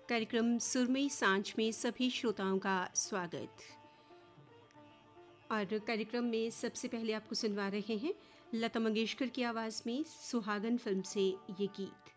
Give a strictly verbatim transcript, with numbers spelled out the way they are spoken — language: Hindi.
कार्यक्रम सुरमई सांझ में सभी श्रोताओं का स्वागत। और कार्यक्रम में सबसे पहले आपको सुनवा रहे हैं लता मंगेशकर की आवाज़ में सुहागन फिल्म से ये गीत।